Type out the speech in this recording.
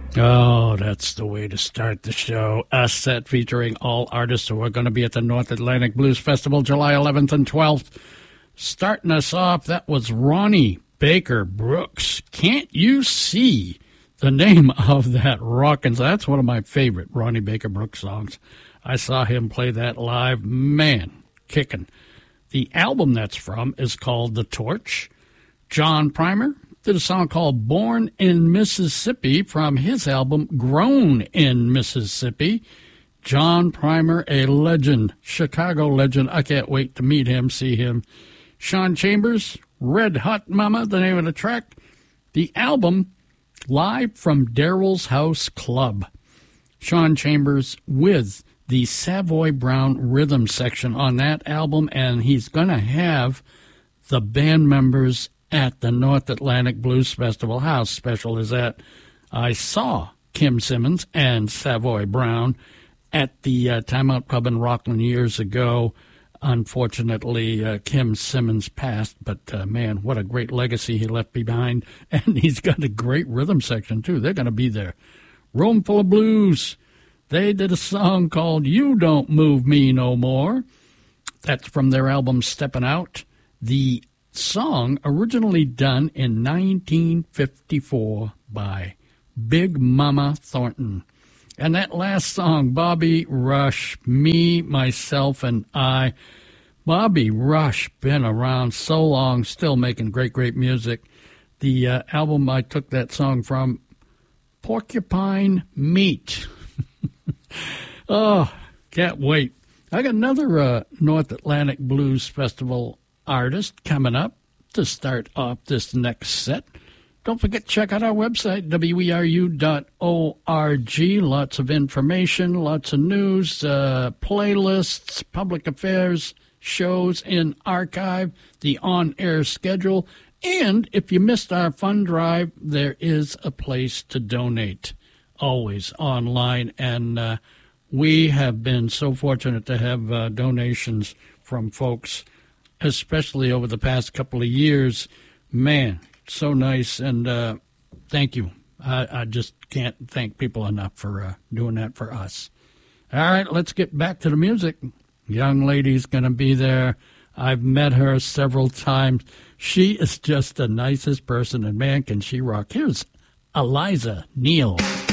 Oh, that's the way to start the show. A set featuring all artists who are going to be at the North Atlantic Blues Festival July 11th and 12th. Starting us off, that was Ronnie Baker Brooks. Can't You See? The name of that rockin', that's one of my favorite Ronnie Baker Brooks songs. I saw him play that live. Man, kicking. The album that's from is called The Torch. John Primer did a song called Born in Mississippi from his album Grown in Mississippi. John Primer, a legend, Chicago legend. I can't wait to meet him, see him. Sean Chambers, Red Hot Mama, the name of the track. The album, Live from Daryl's House Club. Sean Chambers with the Savoy Brown rhythm section on that album, and he's going to have the band members at the North Atlantic Blues Festival. How special is that? I saw Kim Simmons and Savoy Brown at the Time Out Pub in Rockland years ago. Unfortunately, Kim Simmons passed, but man, what a great legacy he left behind. And he's got a great rhythm section, too. They're going to be there. Room Full of Blues. They did a song called You Don't Move Me No More. That's from their album Steppin' Out. The song originally done in 1954 by Big Mama Thornton. And that last song, Bobby Rush, Me, Myself, and I. Bobby Rush, been around so long, still making great, great music. The album I took that song from, Porcupine Meat. Oh, can't wait. I got another North Atlantic Blues Festival artist coming up to start off this next set. Don't forget to check out our website, weru.org. Lots of information, lots of news, playlists, public affairs, shows in archive, the on-air schedule. And if you missed our fund drive, there is a place to donate, always online. And we have been so fortunate to have donations from folks, especially over the past couple of years. Man, so nice, and thank you. I just can't thank people enough for doing that for us. All right, let's get back to the music. Young lady's going to be there. I've met her several times. She is just the nicest person, and man, can she rock. Here's Eliza Neal.